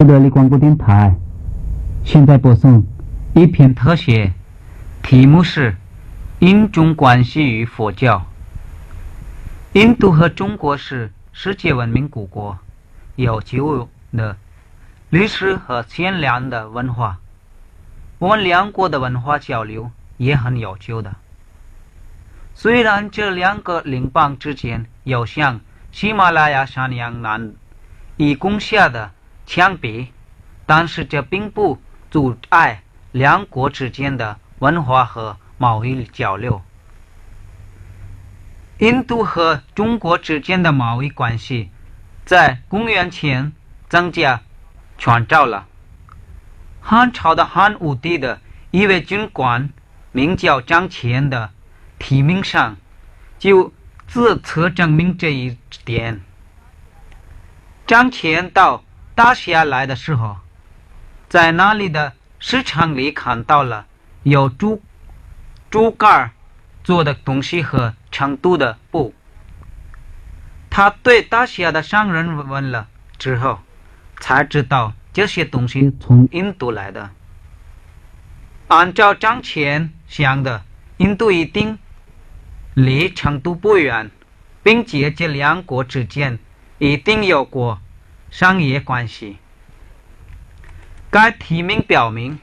德里广播电台现在播送一篇特写，题目是印中关系与佛教。印度和中国是世界文明古国，有久的历史和鲜亮的文化，我们两国的文化交流也很有趣的。虽然这两个邻邦之间有像喜马拉雅山一样难以攻下的墙壁，但是这并不阻碍两国之间的文化和贸易交流。印度和中国之间的贸易关系在公元前增加创造了。汉朝的汉武帝的一位军官名叫张骞的题名上就自测证明这一点。张骞到大西亚来的时候，在那里的市场里看到了有竹竿做的东西和成都的布。他对大西亚的商人问了之后，才知道这些东西从印度来的。按照张骞想的，印度一定离成都不远，并且这两国之间一定有过商业关系。该题名表明，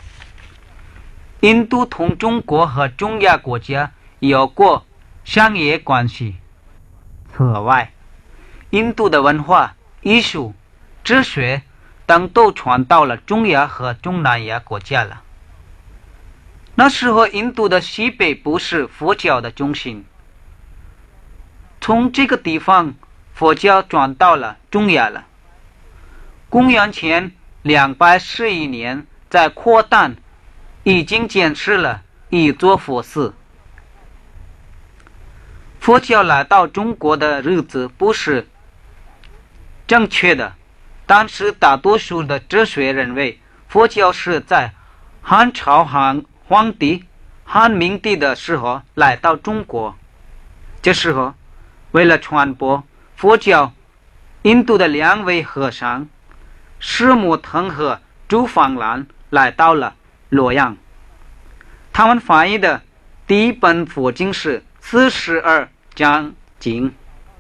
印度同中国和中亚国家有过商业关系。此外，印度的文化、艺术、哲学等都传到了中亚和中南亚国家了。那时候印度的西北部是佛教的中心，从这个地方佛教转到了中亚了。公元前211年，在扩旦已经建设了一座佛寺。佛教来到中国的日子不是正确的，但是大多数的哲学认为佛教是在汉朝皇帝汉明帝的时候来到中国。这时候为了传播佛教，印度的两位和尚释木腾和朱芳兰来到了洛阳。他们翻译的第一本佛经是42章经。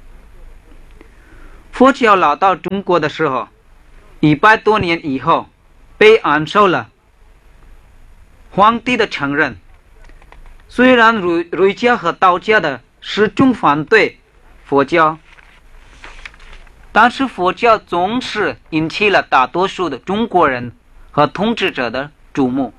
佛教来到中国的时候，100多年以后被按受了皇帝的承认。虽然儒家和道家的始终反对佛教，但是佛教总是引起了大多数的中国人和统治者的注目。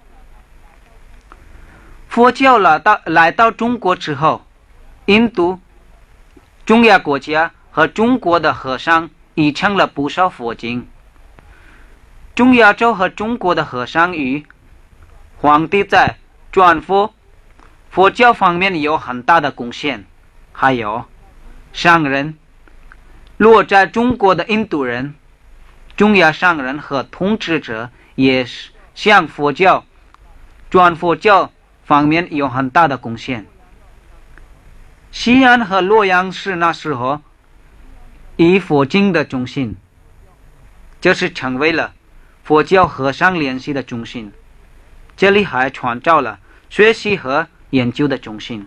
佛教来到中国之后，印度、中亚国家和中国的和尚译成了不少佛经。中亚洲和中国的和尚与皇帝在传佛教方面有很大的贡献。还有商人，落在中国的印度人、中亚商人和统治者也向传佛教方面有很大的贡献。西安和洛阳是那时候以佛经的中心，这是成为了佛教和尚联系的中心。这里还创造了学习和研究的中心。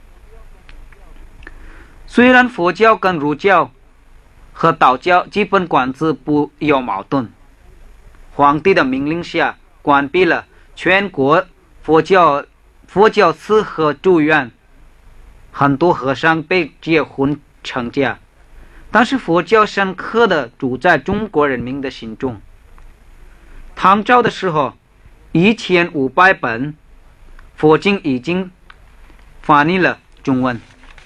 虽然佛教跟儒教和道教基本管制不有矛盾，皇帝的命令下关闭了全国佛教寺和住院，很多和尚被结婚成家，但是佛教深刻地住在中国人民的心中。唐朝的时候，1500本佛经已经翻译了中文。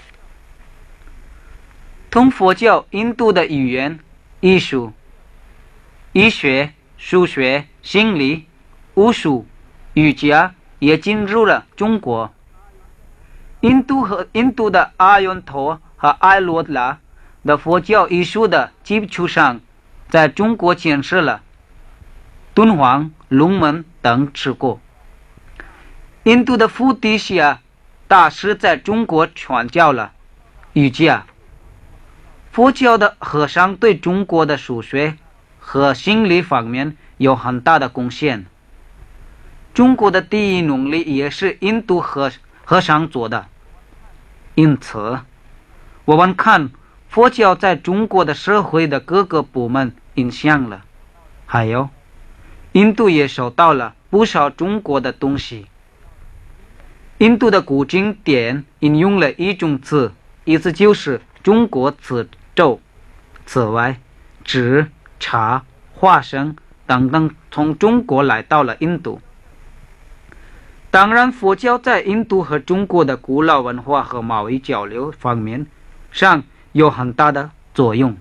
同佛教，印度的语言、艺术、医学、数学、心理、武术、瑜伽也进入了中国。印度的阿尤陀和艾罗拉的佛教艺术的基础上，在中国建设了敦煌、龙门等治国。印度的伏地西亚大师在中国传教了瑜伽。佛教的和尚对中国的数学和心理方面有很大的贡献。中国的第一农历也是印度和尚做的，因此我们看佛教在中国的社会的各个部门影响了，还有印度也受到了不少中国的东西。印度的古经典引用了一种词，意思就是中国词咒。此外，纸、茶、花生等等从中国来到了印度。当然，佛教在印度和中国的古老文化和贸易交流方面上有很大的作用。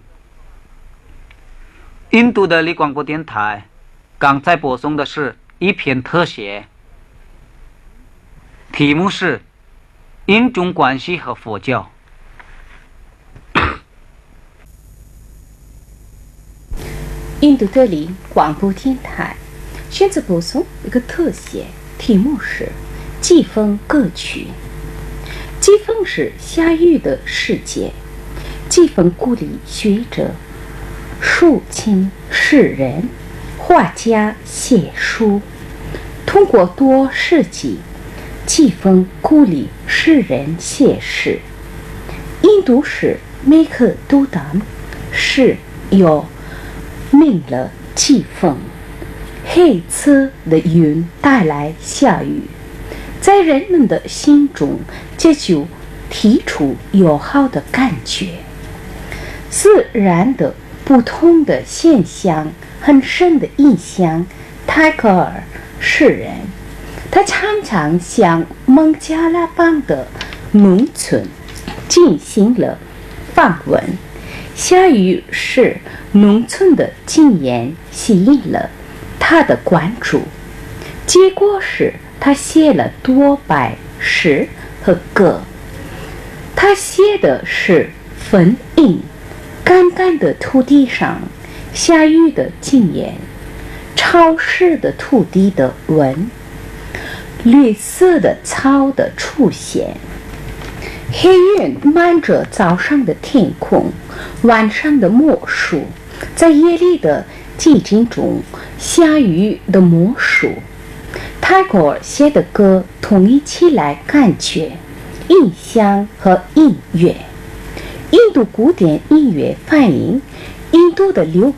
印度的李广播电台刚才播送的是一篇特写，题目是印中关系和佛教。 印度德里广播电台选择播送一个特写，题目是季风歌曲。季风是下雨的世界，季风鼓励学者、抒情诗人、画家写书。通过多世纪，季风鼓励诗人写诗。印度是每个都当是有明了季风，黑色的云带来下雨，在人们的心中这就提出友好的感觉。自然的不同的现象很深的影响泰戈尔诗人，他常常向孟加拉邦的农村进行了访问。下雨是农村的经验吸引了他的关注，结果是他写了多拜诗和歌。他写的是坟茔，干干的土地上下雨的经验，潮湿的土地的纹，绿色的草的出现。黑云漫着早上的天空，晚上的魔术，在夜里的寂静中下雨的魔术。泰戈尔写的歌统一起来感觉、印象和音乐。印度古典音乐反映印度的流